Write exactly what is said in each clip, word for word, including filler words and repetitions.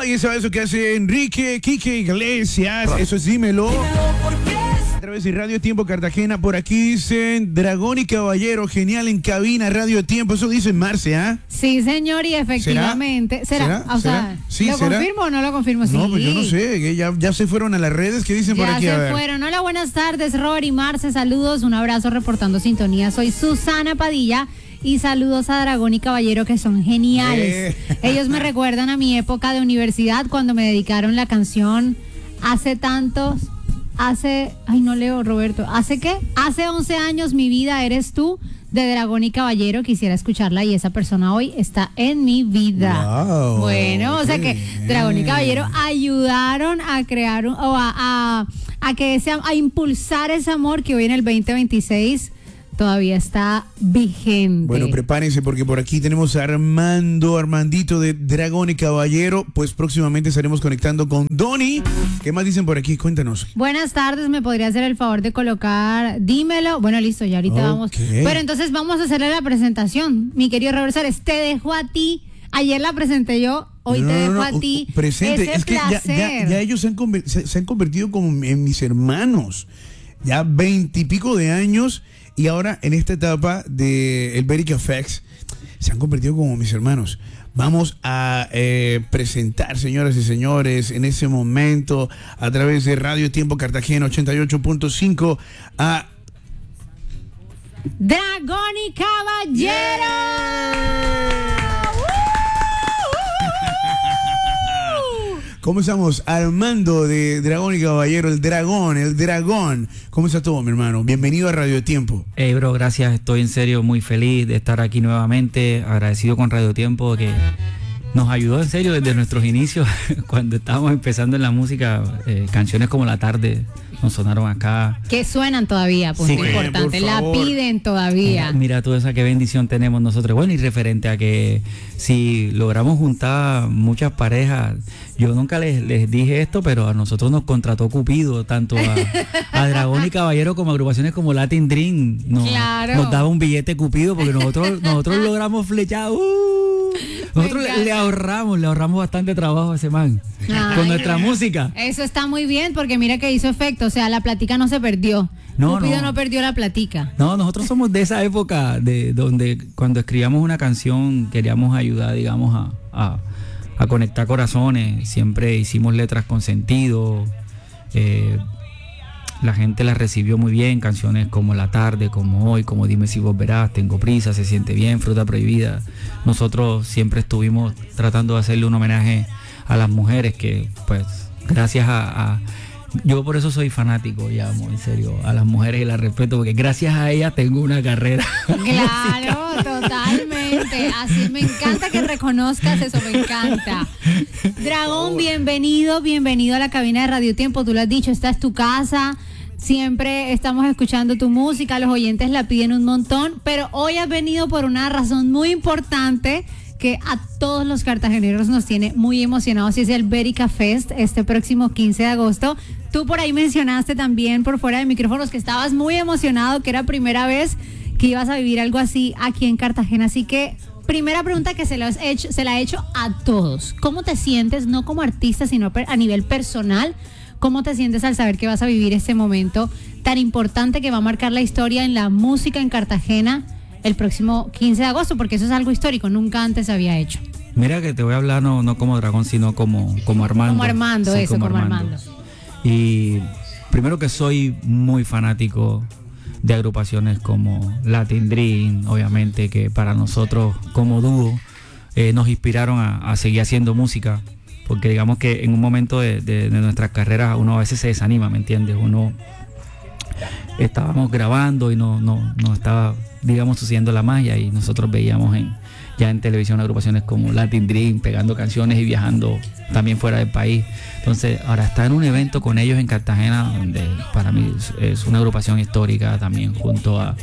y eso es lo que hace Enrique Quique Iglesias. Eso es Dímelo. A través de Radio Tiempo Cartagena. Por aquí dicen Dragón y Caballero, genial en cabina, Radio Tiempo. Eso dice Marce, ¿ah? ¿eh? Sí, señor, y efectivamente. ¿Será? ¿Será? O sea, ¿Sí, ¿lo será? confirmo o no lo confirmo? Sí. No, pues yo no sé. Ya, ya se fueron a las redes. ¿Qué dicen ya por aquí? Ya a se ver. fueron. Hola, buenas tardes, Rory, Marce. Saludos. Un abrazo reportando sintonía. Soy Susana Padilla. Y saludos a Dragón y Caballero, que son geniales. Eh. Ellos me recuerdan a mi época de universidad cuando me dedicaron la canción Hace tantos, hace, ay no leo Roberto, ¿hace qué? Hace once años mi vida eres tú, de Dragón y Caballero. Quisiera escucharla y esa persona hoy está en mi vida. Wow, bueno, o sea que Dragón y Caballero ayudaron a crear un, o a, a, a que ese, a impulsar ese amor que hoy en el veinte veintiséis todavía está vigente. Bueno, prepárense porque por aquí tenemos a Armando, Armandito de Dragón y Caballero. Pues próximamente estaremos conectando con Donny. ¿Qué más dicen por aquí? Cuéntanos. Buenas tardes, ¿me podría hacer el favor de colocar Dímelo? Bueno, listo, ya ahorita okay. vamos. Pero entonces vamos a hacerle la presentación. Mi querido Robert Sárez, te dejo a ti. Ayer la presenté yo, hoy no, te dejo no, no, a ti. Presente, Ese es que ya, ya, ya ellos se han, se, se han convertido como en mis hermanos. Ya veintipico de años. Y ahora en esta etapa de el Verica Effects se han convertido como mis hermanos. Vamos a eh, presentar, señoras y señores, en ese momento a través de Radio Tiempo Cartagena ochenta y ocho punto cinco a Dragón y Caballero. Yeah. ¿Cómo estamos? Armando de Dragón y Caballero, el dragón, el dragón. ¿Cómo está todo, mi hermano? Bienvenido a Radio Tiempo. Hey, bro, gracias. Estoy en serio muy feliz de estar aquí nuevamente. Agradecido con Radio Tiempo que nos ayudó en serio desde nuestros inicios. Cuando estábamos empezando en la música, eh, canciones como La Tarde nos sonaron acá. Que suenan todavía, pues sí, muy importante. La piden todavía. Mira, mira tú esa qué bendición tenemos nosotros. Bueno, y referente a que si logramos juntar muchas parejas, yo nunca les, les dije esto, pero a nosotros nos contrató Cupido, tanto a, a Dragón y Caballero como agrupaciones como Latin Dream. Nos, claro. nos daba un billete Cupido porque nosotros, nosotros logramos flechar. Uh, nosotros le, le ahorramos, le ahorramos bastante trabajo a ese man. Ay, con nuestra no. música. Eso está muy bien porque mira que hizo efecto, o sea, la platica no se perdió. No, Cupido no. no perdió la platica. No, nosotros somos de esa época de donde cuando escribíamos una canción queríamos ayudar, digamos, a, a, a conectar corazones. Siempre hicimos letras con sentido. Eh, la gente las recibió muy bien, canciones como La Tarde, como Hoy, como Dime si vos verás, Tengo prisa, Se siente bien, Fruta prohibida. Nosotros siempre estuvimos tratando de hacerle un homenaje a las mujeres que, pues, gracias a, a yo por eso soy fanático, llamo, en serio, a las mujeres y las respeto, porque gracias a ellas tengo una carrera. Claro, totalmente. Así me encanta que reconozcas eso, me encanta. Dragón, bienvenido, bienvenido a la cabina de Radio Tiempo. Tú lo has dicho, esta es tu casa. Siempre estamos escuchando tu música, los oyentes la piden un montón, pero hoy has venido por una razón muy importante que a todos los cartageneros nos tiene muy emocionados, y es el Verica Fest este próximo quince de agosto. Tú por ahí mencionaste también por fuera de micrófonos que estabas muy emocionado, que era primera vez que ibas a vivir algo así aquí en Cartagena, así que primera pregunta que se la he hecho, se la he hecho a todos. ¿Cómo te sientes, no como artista, sino a nivel personal? ¿Cómo te sientes al saber que vas a vivir este momento tan importante que va a marcar la historia en la música en Cartagena el próximo quince de agosto? Porque eso es algo histórico, nunca antes se había hecho. Mira que te voy a hablar no, no como Dragón, sino como, como Armando. Como Armando, sí, eso, como, como Armando. Armando. Y primero que soy muy fanático de agrupaciones como Latin Dream, obviamente que para nosotros como dúo eh, nos inspiraron a, a seguir haciendo música, porque digamos que en un momento de, de, de nuestras carreras uno a veces se desanima, ¿me entiendes? Uno estábamos grabando y no, no, no estaba, digamos, sucediendo la magia, y nosotros veíamos en, ya en televisión agrupaciones como Latin Dream pegando canciones y viajando también fuera del país. Entonces ahora está en un evento con ellos en Cartagena, donde para mí es, es una agrupación histórica también, junto a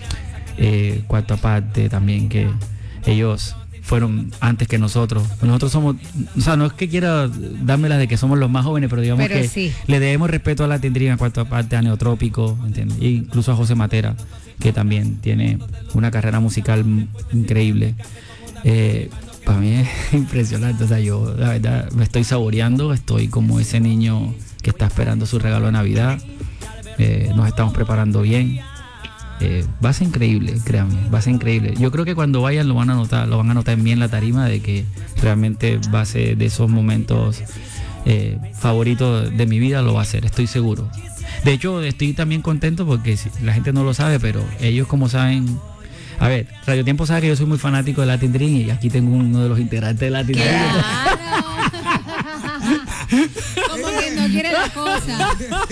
eh, Cuarta Parte también, que ellos fueron antes que nosotros. Nosotros somos, o sea, no es que quiera dármelas de que somos los más jóvenes, pero digamos pero que sí, le debemos respeto a la Latin Dream, a Cuarta Parte, a Neotrópico, ¿entiendes? E incluso a José Matera, que también tiene una carrera musical increíble. Eh, Para mí es impresionante, o sea, yo la verdad me estoy saboreando, estoy como ese niño que está esperando su regalo de Navidad, eh, nos estamos preparando bien, eh, va a ser increíble, créanme, va a ser increíble. Yo creo que cuando vayan lo van a notar, lo van a notar bien en la tarima, de que realmente va a ser de esos momentos eh, favoritos de mi vida, lo va a ser, estoy seguro. De hecho, estoy también contento porque la gente no lo sabe, pero ellos como saben... A ver, Radio Tiempo sabe que yo soy muy fanático de Latin Dream y aquí tengo uno de los integrantes de Latin Dream. Claro. Como que no quiere la cosa.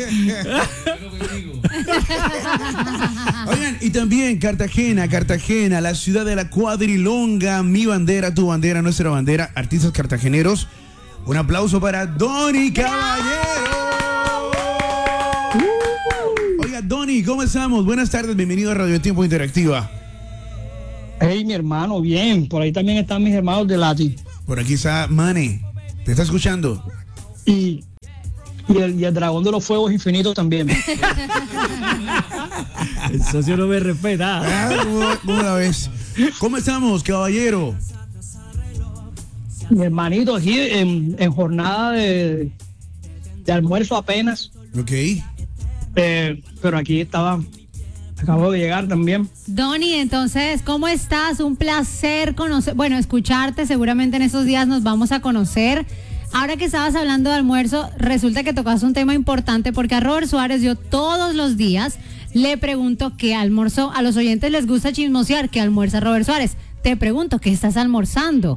Oigan, y también Cartagena, Cartagena, la ciudad de la cuadrilonga, mi bandera, tu bandera, nuestra bandera, artistas cartageneros. Un aplauso para Donny Caballero. Oiga, Donny, ¿cómo estamos? Buenas tardes, bienvenido a Radio Tiempo Interactiva. Hey, mi hermano, bien. Por ahí también están mis hermanos de Latin. Por aquí está Mane. ¿Te está escuchando? Y, y, el, y el dragón de los fuegos infinitos también. El socio no me respeta. Ah, ¿cómo, cómo la ves? ¿Cómo estamos, caballero? Mi hermanito, aquí en, en jornada de, de almuerzo apenas. Ok. Eh, pero aquí estaba... Acabo de llegar también. Donny, entonces, ¿cómo estás? Un placer conocer, bueno, escucharte. Seguramente en esos días nos vamos a conocer. Ahora que estabas hablando de almuerzo, resulta que tocaste un tema importante porque a Robert Suárez yo todos los días le pregunto qué almorzó. A los oyentes les gusta chismosear qué almuerza Robert Suárez. Te pregunto, ¿qué estás almorzando?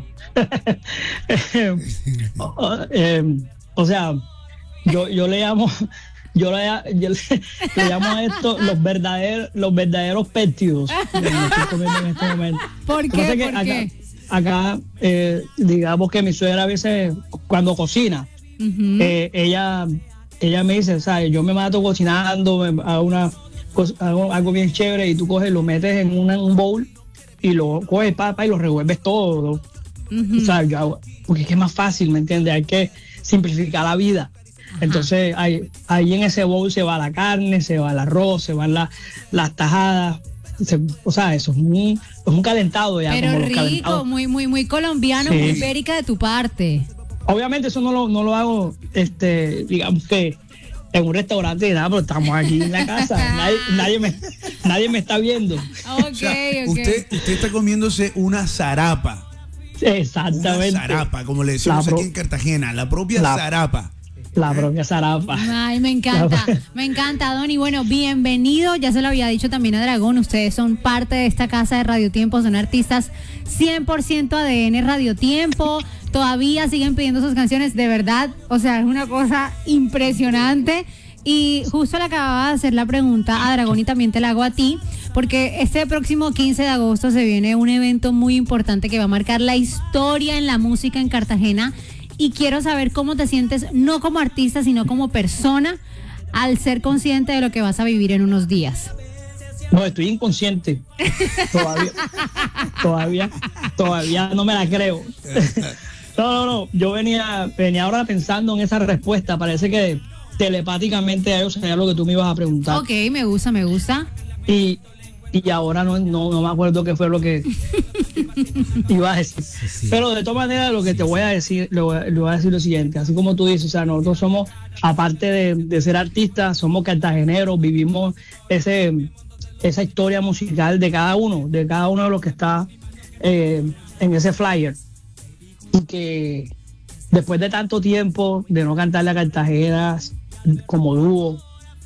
o, eh, o sea, yo, yo le llamo... Yo, le, yo le, le llamo a esto los verdaderos los verdaderos péptidos que me estoy comiendo en este momento. ¿Por qué? Que ¿Por acá, qué? acá eh, digamos que mi suegra a veces cuando cocina, Uh-huh. eh, ella ella me dice, ¿sabes? Yo me mato cocinando, me hago, una, hago algo bien chévere y tú coges, lo metes en una, un bowl y lo coges papá y lo revuelves todo. Uh-huh. O sea, yo hago, porque es que es más fácil, ¿me entiendes? Hay que simplificar la vida. Entonces ahí, ahí en ese bowl se va la carne, se va el arroz, se van la, las tajadas, se, o sea, eso es un, es un calentado ya. Pero como los rico, calentados. muy, muy, muy colombiano, Sí. muy ibérica de tu parte. Obviamente eso no lo, no lo hago, este, digamos que en un restaurante, nada, pero estamos aquí en la casa, nadie, nadie, me, nadie me está viendo. Ok, O sea, ok. usted, usted está comiéndose una zarapa. Exactamente. Una zarapa, como le decimos La pro- aquí en Cartagena, la propia La- zarapa. La propia zarapa. Ay, me encanta, me encanta, Donny. Bueno, bienvenido, ya se lo había dicho también a Dragón, ustedes son parte de esta casa de Radio Tiempo, son artistas cien por ciento A D N Radio Tiempo, todavía siguen pidiendo sus canciones, de verdad, o sea, es una cosa impresionante. Y justo le acababa de hacer la pregunta a Dragón y también te la hago a ti, porque este próximo quince de agosto se viene un evento muy importante que va a marcar la historia en la música en Cartagena. Y quiero saber cómo te sientes, no como artista, sino como persona, al ser consciente de lo que vas a vivir en unos días. No, estoy inconsciente. Todavía, todavía, todavía no me la creo. No, no, no. Yo venía, venía ahora pensando en esa respuesta. Parece que telepáticamente yo sabía lo que tú me ibas a preguntar. Ok, me gusta, me gusta. Y, y ahora no, no, no me acuerdo qué fue lo que iba a decir. Sí, sí. Pero de todas maneras lo que te voy a decir, le voy, le voy a decir lo siguiente, así como tú dices, o sea, nosotros somos, aparte de, de ser artistas, somos cartageneros, vivimos ese, esa historia musical de cada uno, de cada uno de los que está eh, en ese flyer. Y que después de tanto tiempo de no cantarle a Cartagena como dúo,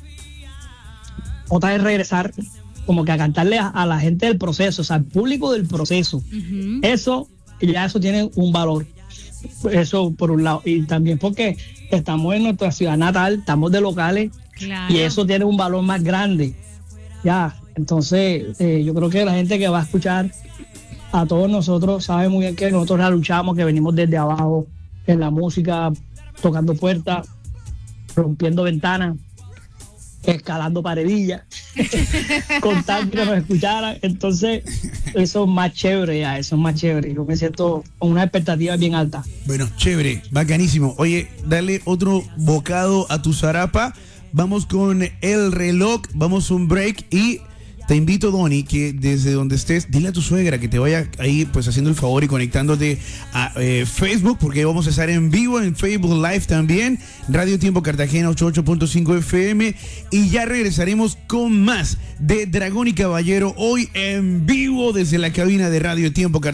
otra vez regresar como que a cantarle a, a la gente del proceso, o sea, al público del proceso. Uh-huh. Eso, ya eso tiene un valor. Eso por un lado. Y también porque estamos en nuestra ciudad natal, estamos de locales, Claro. y eso tiene un valor más grande. Ya, entonces eh, yo creo que la gente que va a escuchar a todos nosotros sabe muy bien que nosotros la luchamos, que venimos desde abajo en la música, tocando puertas, rompiendo ventanas, escalando paredillas, con tal que nos escucharan. Entonces eso es más chévere ya, eso es más chévere. Yo me siento con una expectativa bien alta. Bueno, chévere, bacanísimo. Oye, dale otro bocado a tu zarapa. Vamos con el reloj, vamos a un break y te invito, Donny, que desde donde estés, dile a tu suegra que te vaya ahí pues haciendo el favor y conectándote a eh, Facebook, porque vamos a estar en vivo en Facebook Live también, Radio Tiempo Cartagena ochenta y ocho punto cinco F M, y ya regresaremos con más de Dragón y Caballero hoy en vivo desde la cabina de Radio Tiempo Cartagena.